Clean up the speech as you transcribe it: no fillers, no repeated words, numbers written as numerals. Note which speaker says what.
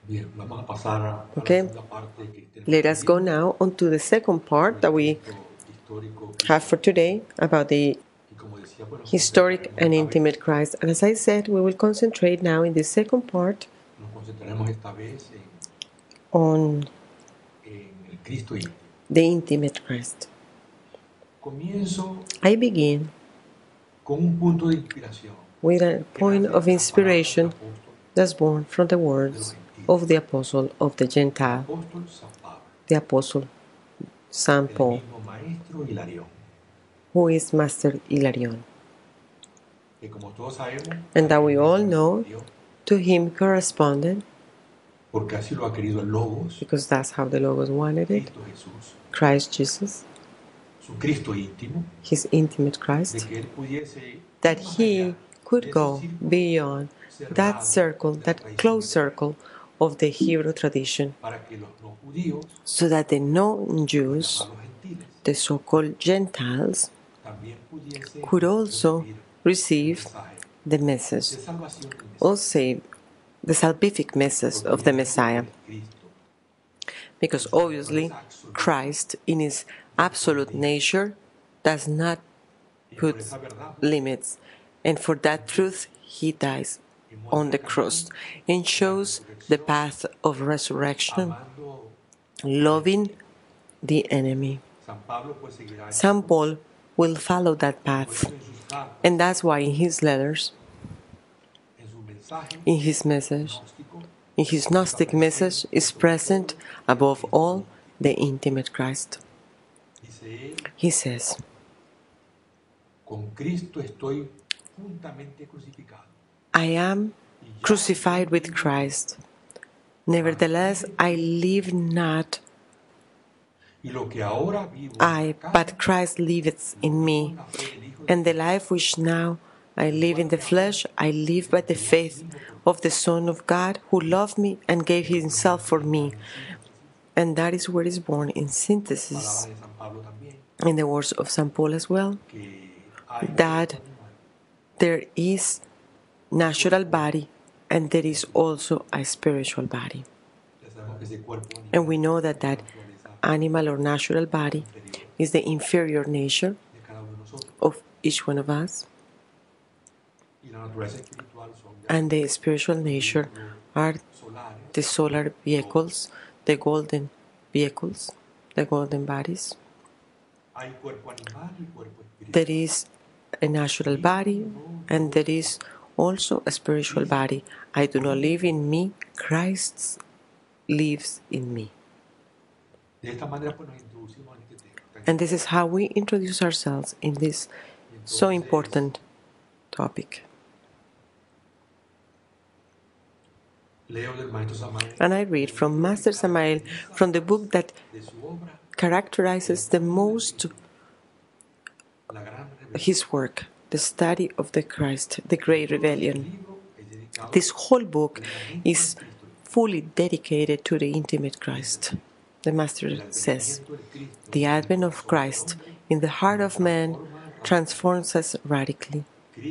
Speaker 1: Bien, vamos a pasar a la
Speaker 2: Okay,
Speaker 1: segunda parte que tenemos
Speaker 2: let us go now on to the second part that we
Speaker 1: histórico y
Speaker 2: have for today about the
Speaker 1: como decía, pues nos
Speaker 2: historic and
Speaker 1: concentraremos
Speaker 2: intimate Christ. And as I said, we will concentrate now in the second part
Speaker 1: nos concentraremos esta vez
Speaker 2: on
Speaker 1: en el Cristo íntimo.
Speaker 2: the intimate Christ.
Speaker 1: Comienzo
Speaker 2: I begin
Speaker 1: con un punto de inspiración
Speaker 2: with a point of inspiration that's born from the words of the apostle of the Gentile,
Speaker 1: apóstol San Pablo,
Speaker 2: the apostle St.
Speaker 1: el
Speaker 2: Paul,
Speaker 1: mismo maestro Hilarión,
Speaker 2: who is Master Hilarion.
Speaker 1: que como todos sabemos,
Speaker 2: And that we all know to him corresponded,
Speaker 1: porque así lo ha querido el Logos,
Speaker 2: because that's how the Logos wanted it,
Speaker 1: Cristo Jesús,
Speaker 2: Christ Jesus,
Speaker 1: su Cristo íntimo,
Speaker 2: his intimate
Speaker 1: de
Speaker 2: Christ,
Speaker 1: que él pudiese
Speaker 2: that he could go beyond that circle, that close circle of the Hebrew tradition,
Speaker 1: para que los no judíos,
Speaker 2: so that the non-Jews,
Speaker 1: los gentiles,
Speaker 2: the so-called Gentiles,
Speaker 1: también pudiesen
Speaker 2: could also receive the message,
Speaker 1: de salvación del Mesías,
Speaker 2: or say the salvific message of the Messiah.
Speaker 1: Cristo,
Speaker 2: Because obviously Christ in his absolute nature does not put limits, and for that truth he dies on the cross and shows the path of resurrection,
Speaker 1: amando
Speaker 2: loving the enemy.
Speaker 1: San Pablo, pues seguirá
Speaker 2: St. Paul will follow that path,
Speaker 1: en sus cartas,
Speaker 2: and that's why in his letters,
Speaker 1: en su mensaje
Speaker 2: in his message,
Speaker 1: gnóstico,
Speaker 2: in his Gnostic message is present above all the intimate Christ.
Speaker 1: dice él,
Speaker 2: He says,
Speaker 1: con Cristo estoy juntamente crucificado.
Speaker 2: I am crucified with Christ. Nevertheless, I live not
Speaker 1: Y lo que ahora vivo
Speaker 2: I, but Christ liveth in me. And the life which now I live in the flesh, I live by the faith of the Son of God, who loved me and gave himself for me. And that is where it is born in synthesis,
Speaker 1: de San Pablo también,
Speaker 2: in the words of St. Paul as well,
Speaker 1: que hay
Speaker 2: that there is natural body and there is also a spiritual body.
Speaker 1: ya sabemos que ese cuerpo
Speaker 2: And we know that that animal or natural body is the inferior nature
Speaker 1: de cada uno de nosotros
Speaker 2: of each one of us,
Speaker 1: y la naturaleza espiritual son
Speaker 2: and the spiritual nature are
Speaker 1: solares,
Speaker 2: the solar vehicles, the golden vehicles, the golden bodies.
Speaker 1: hay cuerpo animal y cuerpo espiritual.
Speaker 2: There is a natural body and there is also a spiritual body. I do not live in me, Christ lives in me.
Speaker 1: De esta manera pues nos introducimos en este tema.
Speaker 2: And this is how we introduce ourselves in this so important topic.
Speaker 1: Leo del maestro Samael
Speaker 2: And I read from Master Samael from the book that
Speaker 1: de su obra
Speaker 2: characterizes the most
Speaker 1: La Gran Revelación.
Speaker 2: his work, the study of the Christ, the Great Rebellion.
Speaker 1: Libro es dedicado
Speaker 2: This whole book is fully dedicated to the intimate Christ. The Master says, the advent of Christ in the heart of man transforms us radically.